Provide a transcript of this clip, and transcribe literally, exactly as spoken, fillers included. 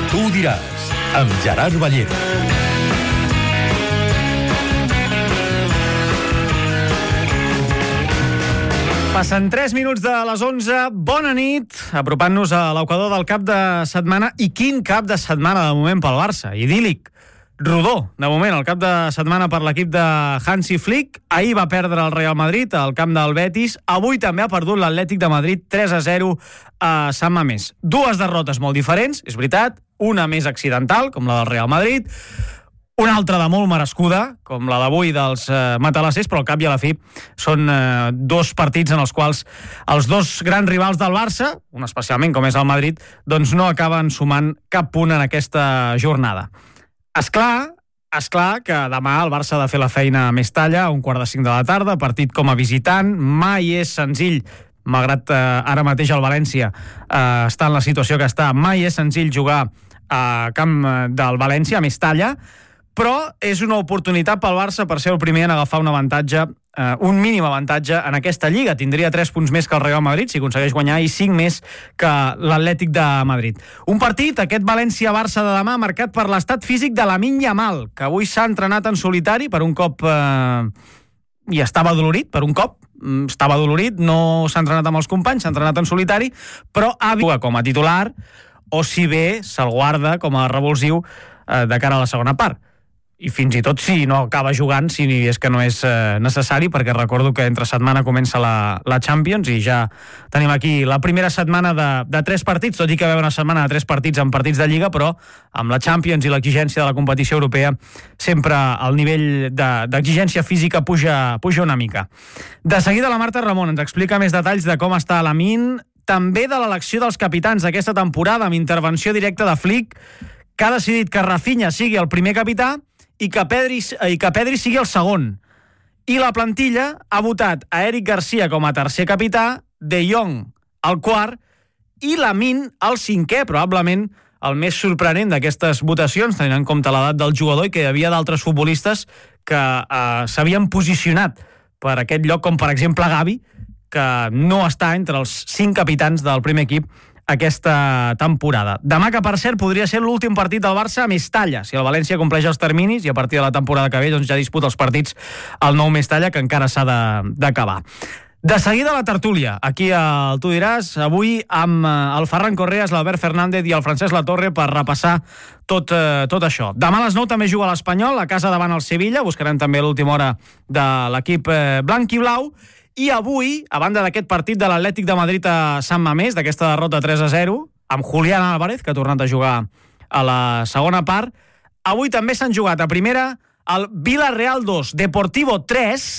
Tu ho diràs, amb Gerard Ballera. Passen tres minuts de les onze. Bona nit, apropant-nos a l'equador del cap de setmana. I quin cap de setmana de moment pel Barça, idíl·lic. Rodó, de moment, el cap de setmana per l'equip de Hansi Flick. Ahir va perdre el Real Madrid al camp del Betis. Avui també ha perdut l'Atlètic de Madrid tres a zero a Sant Mamés. Dues derrotes molt diferents, és veritat. Una més accidental, com la del Real Madrid. Una altra de molt merescuda, com la d'avui dels eh, matalassers, però al cap i a la fi són eh, dos partits en els quals els dos grans rivals del Barça, un especialment com és el Madrid, doncs no acaben sumant cap punt en aquesta jornada. Esclar, esclar que demà el Barça ha de fer la feina a Mestalla a un quart de cinc de la tarda, partit com a visitant. Mai és senzill, malgrat eh, ara mateix el València eh, està en la situació que està, mai és senzill jugar a camp del València, a Mestalla, però és una oportunitat pel Barça per ser el primer en agafar un avantatge, eh, un mínim avantatge en aquesta lliga. Tindria tres punts més que el Real Madrid si aconsegueix guanyar i cinc més que l'Atlètic de Madrid. Un partit, aquest València-Barça de demà, marcat per l'estat físic de Lamine Yamal, que avui s'ha entrenat en solitari per un cop eh, i estava dolorit, per un cop estava dolorit, no s'ha entrenat amb els companys, s'ha entrenat en solitari, però ha vingut com a titular, o si bé se'l guarda com a revulsiu eh, de cara a la segona part. I fins i tot si no acaba jugant, si és que no és eh, necessari, perquè recordo que entre setmana comença la, la Champions i ja tenim aquí la primera setmana de, de tres partits, tot i que va haver una setmana de tres partits en partits de Lliga, però amb la Champions i l'exigència de la competició europea sempre el nivell d'exigència física puja, puja una mica. De seguida la Marta Ramon ens explica més detalls de com està Lamine, també de l'elecció dels capitans d'aquesta temporada, amb intervenció directa de Flick, que ha decidit que Rafinha sigui el primer capità i que Pedri, i que Pedri sigui el segon. I la plantilla ha votat a Eric Garcia com a tercer capità, De Jong el quart i Lamine el cinquè, probablement el més sorprenent d'aquestes votacions, tenint en compte l'edat del jugador i que hi havia d'altres futbolistes que eh, s'havien posicionat per aquest lloc, com per exemple Gavi, que no està entre els cinc capitans del primer equip aquesta temporada. Demà, que per cert podria ser l'últim partit del Barça a Mestalla, si el València compleix els terminis i a partir de la temporada que ve doncs ja disputa els partits al nou Mestalla, que encara s'ha d'acabar. De seguida la tertúlia, aquí al Tu diràs, avui amb el Ferran Correas, l'Albert Fernández i el Francesc Latorre per repassar tot, eh, tot això. Demà a les nou també juga l'Espanyol, a casa davant el Sevilla, buscarem també l'última hora de l'equip eh, blanc i blau. I avui, a banda d'aquest partit de l'Atlètic de Madrid a Sant Mamés, d'aquesta derrota tres a zero, amb Julián Álvarez, que ha tornat a jugar a la segona part, avui també s'han jugat a primera el Villarreal dos, Deportivo tres,